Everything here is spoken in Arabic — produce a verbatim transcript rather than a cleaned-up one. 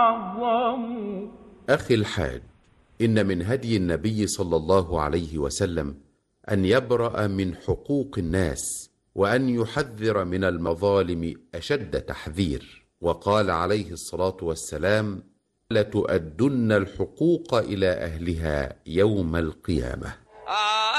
أخي الحاج، إن من هدي النبي صلى الله عليه وسلم أن يبرأ من حقوق الناس، وأن يحذر من المظالم أشد تحذير. وقال عليه الصلاة والسلام: لتؤدن الحقوق إلى أهلها يوم القيامة.